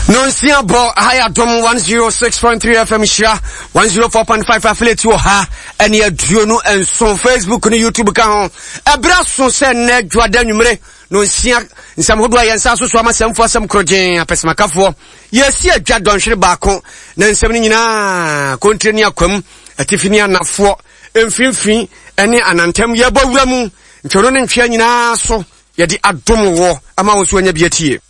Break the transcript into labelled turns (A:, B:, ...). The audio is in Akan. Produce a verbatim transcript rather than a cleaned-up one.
A: Nonsia bo higher dom one oh six point three F M share one oh four point five affiliate you ha and ya duo and so Facebook and YouTube kan ebra so se ne dwada nwumre nonsia nsam hodo ayensa so so amasem fo asem krogen apesemakafo yesi adwa donhwere baako na nsem ni nyina kontreni akwam atifini anafo emfimfin ene anantem ye bawura mu ntwero ne ntwe nyina so ye di adom wo ama wo so anya bietie